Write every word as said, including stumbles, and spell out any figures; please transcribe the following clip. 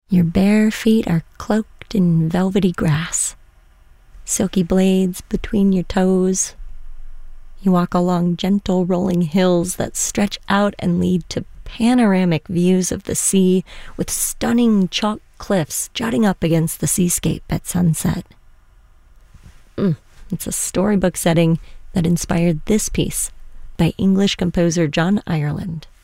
Your bare feet are cloaked in velvety grass, silky blades between your toes. You walk along gentle rolling hills that stretch out and lead to panoramic views of the sea with stunning chalk cliffs jutting up against the seascape at sunset. Mm, it's a storybook setting that inspired this piece by English composer John Ireland.